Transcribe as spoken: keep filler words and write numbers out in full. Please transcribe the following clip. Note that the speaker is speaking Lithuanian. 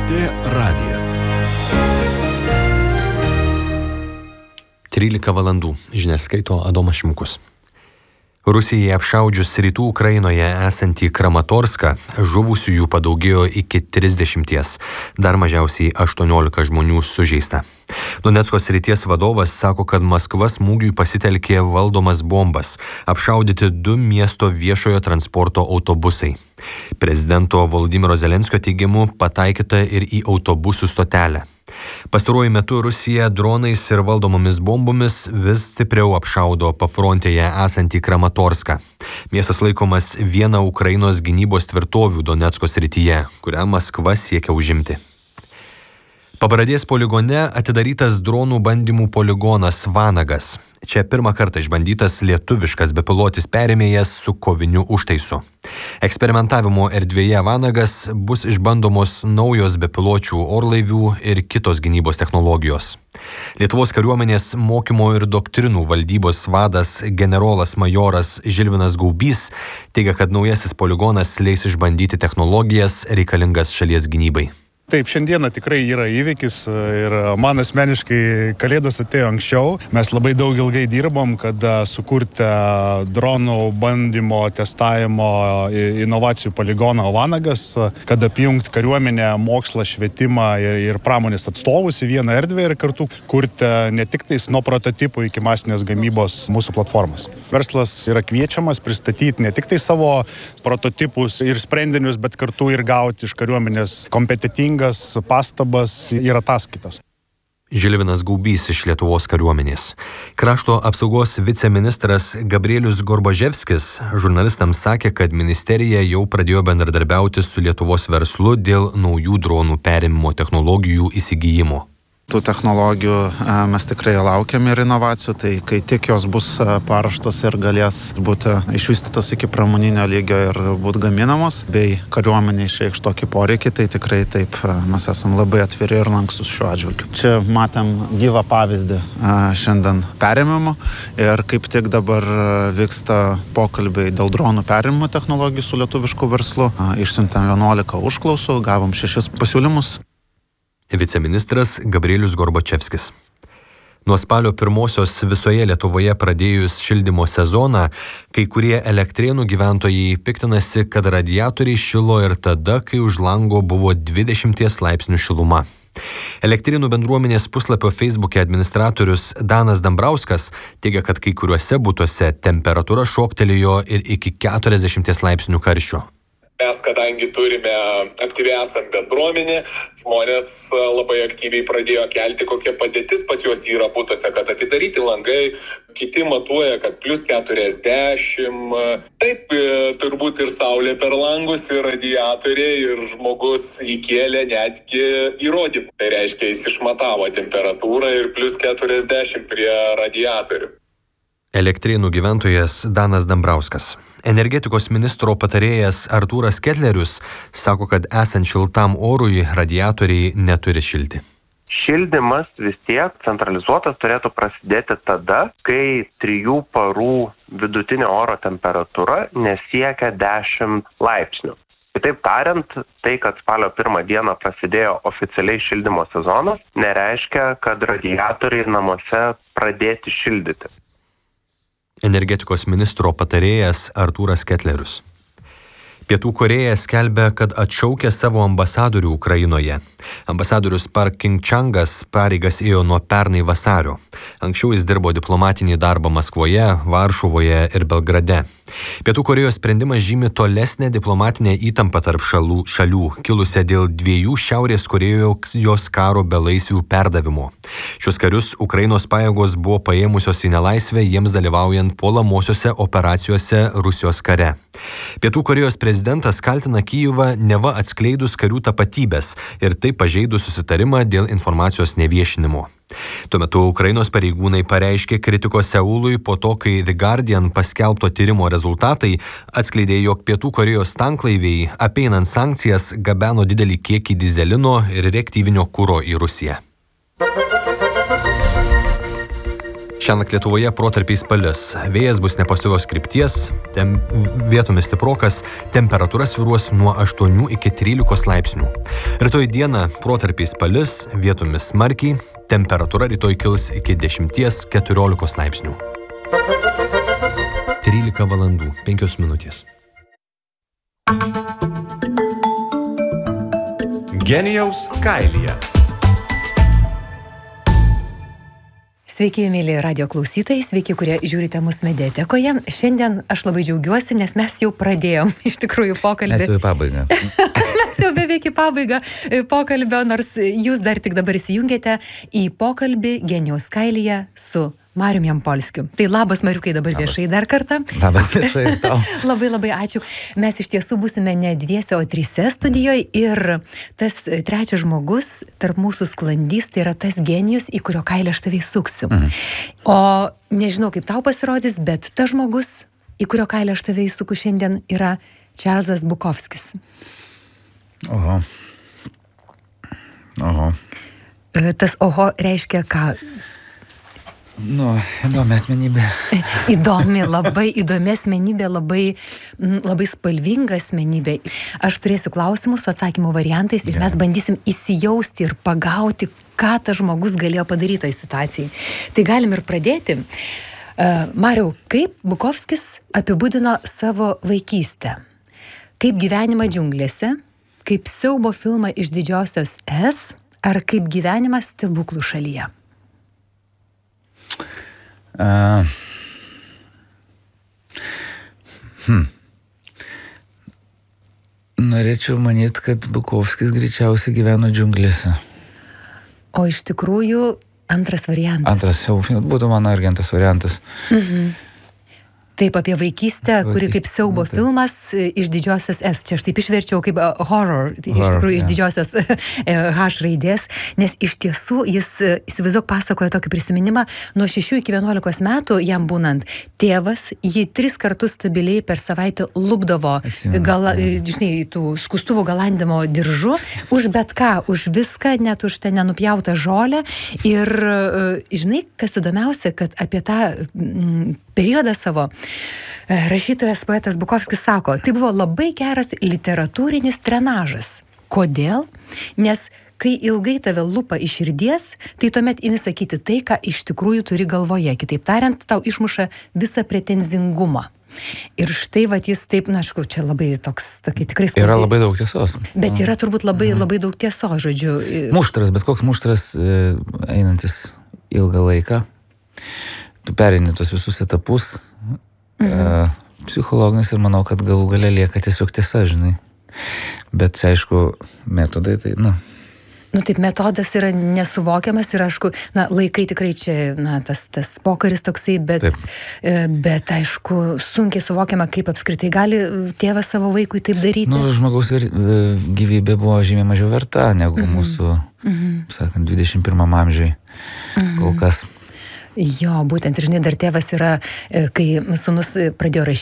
T radijas. trylika valandų. Žinias skaito Adomas Šimkus. Rusijai apšaudžius rytų Ukrainoje esantį Kramatorską, žuvusiųjų padaugėjo iki trisdešimties, dar mažiausiai aštuoniolika žmonių sužeista. Donecko srities vadovas sako, kad Maskva smūgiui pasitelkė valdomas bombas, apšaudyti du miesto viešojo transporto autobusai. Prezidento Volodymyro Zelenskio teigimu pataikyta ir į autobusų stotelę. Pastaruoju metu Rusija dronais ir valdomomis bombomis vis stipriau apšaudo pafrontėje esantį Kramatorską. Miestas laikomas viena Ukrainos gynybos tvirtovių Donecko srityje, kurią Maskva siekia užimti. Pabradės poligone atidarytas dronų bandymų poligonas Vanagas. Čia pirmą kartą išbandytas lietuviškas bepilotis perėmėjas su koviniu užtaisu. Eksperimentavimo erdvėje Vanagas bus išbandomos naujos bepiločių orlaivių ir kitos gynybos technologijos. Lietuvos kariuomenės mokymo ir doktrinų valdybos vadas generolas majoras Žilvinas Gaubys teigia, kad naujasis poligonas leis išbandyti technologijas reikalingas šalies gynybai. Taip, šiandieną tikrai yra įvykis ir man asmeniškai Kalėdos atėjo anksčiau. Mes labai daug ilgai dirbom, kad sukurti dronų bandymo, testavimo, inovacijų poligoną Vanagas, kad apjungti kariuomenę, mokslą, švietimą ir, ir pramonės atstovus į vieną erdvę ir kartu kurti ne tik tais nuo prototipų iki masinės gamybos mūsų platformas. Verslas yra kviečiamas pristatyti ne tik tai savo prototipus ir sprendinius, bet kartu ir gauti iš kariuomenės kompetentingas pastabas ir ataskaitas. Žilvinas Gaubys iš Lietuvos kariuomenės. Krašto apsaugos viceministras Gabrielius Gorbaževskis žurnalistams sakė, kad ministerija jau pradėjo bendradarbiauti su Lietuvos verslu dėl naujų dronų perėmimo technologijų įsigijimo. Tų technologijų mes tikrai laukiam ir inovacijų, tai kai tik jos bus paruoštos ir galės būti išvystytos iki pramoninio lygio ir būti gaminamos, bei kariuomenė išreikš tokį poreikį, tai tikrai taip mes esam labai atviri ir lankstus šiuo atžvilgiu. Čia matėm gyvą pavyzdį šiandien perėmimo ir kaip tik dabar vyksta pokalbiai dėl dronų perėmimo technologijų su lietuvišku verslu. Išsiuntėm vienuolika užklausų, gavom šešis pasiūlymus. Viceministras Gabrielius Gorbačevskis. Nuo spalio pirmosios visoje Lietuvoje pradėjus šildymo sezoną, kai kurie Elektrėnų gyventojai piktinasi, kad radiatoriai šilo ir tada, kai už lango buvo dvidešimt laipsnių šiluma. Elektrėnų bendruomenės puslapio Facebook'e administratorius Danas Dambrauskas teigia, kad kai kuriuose butuose temperatūra šoktelėjo ir iki keturiasdešimt laipsnių karščio. Mes, kadangi turime aktyviai esam bendruomenė, žmonės labai aktyviai pradėjo kelti, kokia padėtis pas juos yra butuose, kad atidaryti langai, kiti matuoja, kad plus keturiasdešimt. Taip, turbūt ir saulė per langus, ir radiatoriai, ir žmogus įkėlė netgi įrodymą. Tai reiškia, jis išmatavo temperatūrą ir plus keturiasdešimt prie radiatorių. Elektrėnų gyventojas Danas Dambrauskas. Energetikos ministro patarėjas Artūras Ketlerius sako, kad esant šiltam orui radiatoriai neturi šilti. Šildymas vis tiek centralizuotas turėtų prasidėti tada, kai trijų parų vidutinė oro temperatūra nesiekia dešimt laipsnių. Kitaip tariant, tai, kad spalio pirmą dieną prasidėjo oficialiai šildymo sezonas, nereiškia, kad radiatoriai namuose pradėti šildyti. Energetikos ministro patarėjas Artūras Ketlerius. Pietų Korėja skelbia, kad atšaukia savo ambasadorių Ukrainoje. Ambasadorius Park King-changas pareigas ėjo nuo pernai vasario. Anksčiau jis dirbo diplomatinį darbą Maskvoje, Varšuvoje ir Belgrade. Pietų Korėjos sprendimas žymi tolesnę diplomatinę įtampą tarp šalių, šalių kilusią dėl dviejų Šiaurės Korėjos karo belaisvių perdavimo. Šios karius Ukrainos pajėgos buvo paėmusios į nelaisvę jiems dalyvaujant puolamosiose operacijose Rusijos kare. Pietų Korėjos prezidentas kaltina Kijevą neva atskleidus karių tapatybės ir taip pažeidus susitarimą dėl informacijos neviešinimo. Tuo metu Ukrainos pareigūnai pareiškė kritikos Seului po to, kai The Guardian paskelbto tyrimo rezultatai atskleidė, jog Pietų Korėjos tanklaiviai, apeinant sankcijas, gabeno didelį kiekį dizelino ir reaktyvinio kuro į Rusiją. Šiąnakt Lietuvoje protarpiais palis. Vėjas bus nepastovios krypties, tem, vietomis stiprokas, temperatūra svyruos nuo aštuonių iki trylikos laipsnių. Rytoj dieną protarpiais palis, vietomis smarkiai, temperatūra rytoj kils iki dešimties keturiolikos laipsnių. trylika valandų penkios minutės. Genijaus kailyje. Sveiki, mėly radio klausytojai, sveiki, kurie žiūrite mus mediatekoje. Šiandien aš labai džiaugiuosi, nes mes jau pradėjom iš tikrųjų pokalbį. Mes jau į pabaigą. Mes jau beveik į pabaigą pokalbio, nors jūs dar tik dabar įsijungėte į pokalbį Genijaus kailyje su Mariumi Jampolskiu. Tai labas, Mariukai, dabar labas. Viešai dar kartą. Labas viešai tau. Labai labai ačiū. Mes iš tiesų būsime ne dviese, o trise studijoje ir tas trečias žmogus tarp mūsų sklandys, tai yra tas genijus, į kurio kailį aš tave įsuksiu. Mhm. O nežinau, kaip tau pasirodys, bet tas žmogus, į kurio kailį aš tave įsuku šiandien, yra Čarlzas Bukovskis. Oho. Oho. Tas oho reiškia ką? Nu, įdomi asmenybė. Įdomi, labai įdomi asmenybė, labai, labai spalvinga asmenybė. Aš turėsiu klausimus su atsakymų variantais ir mes bandysim įsijausti ir pagauti, ką tas žmogus galėjo padaryti tai situacijai. Tai galim ir pradėti. Uh, Mariau, kaip Bukovskis apibūdino savo vaikystę? Kaip gyvenimą džiunglėse? Kaip siaubo filmą iš didžiosios S? Ar kaip gyvenimą stebuklų šalyje? Uh, hmm. Norėčiau manyti, kad Bukovskis greičiausiai gyveno džiunglėse. O iš tikrųjų antras variantas. Antras jau būtų mano irgi antras variantas. Mhm. Taip, apie vaikystę, kuri kaip siaubo taip. Filmas iš didžiosios S. Čia aš taip išverčiau kaip uh, horror, horror, iš tikrųjų yeah. iš didžiosios H raidės, nes iš tiesų jis, įsivaizduok, pasakoja tokį prisiminimą, nuo šešių iki vienuolikos metų jam būnant, tėvas jį tris kartus stabiliai per savaitę lupdavo, gala, žinai, tų skustuvų galandimo diržu, už bet ką, už viską, net už tą nenupjautą žolę. Ir žinai, kas įdomiausia, kad apie tą mm, periodą savo rašytojas poetas Bukovskis sako, tai buvo labai geras literatūrinis trenažas. Kodėl? Nes kai ilgai tave lupa iš širdies, tai tuomet imi sakyti tai, ką iš tikrųjų turi galvoje. Kitaip tariant, tau išmuša visą pretenzingumą. Ir štai, vat jis taip, na, aišku, čia labai toks, tokia tikrai skaudžiai. Yra labai daug tiesos. Bet yra turbūt labai, mm. labai daug tiesos, žodžiu. Muštras, bet koks muštras einantis ilgą laiką. Tu perini tuos visus etapus mhm. e, psichologinius ir manau, kad galų gale lieka tiesiog tiesa, žinai. Bet čia, aišku, metodai, tai, na. Nu taip, metodas yra nesuvokiamas ir, aišku, na, laikai tikrai čia, na, tas, tas pokaris toksai, bet, e, bet, aišku, sunkiai suvokiama, kaip apskritai gali tėvas savo vaikui taip daryti. Nu, žmogaus ver, gyvybė buvo žymiai mažiau verta negu mhm. mūsų, mhm. sakant, dvidešimt pirmam amžiui mhm. kol kas. Jo, būtent, ir žinai, dar tėvas yra, kai sūnus pradėjo rašyti,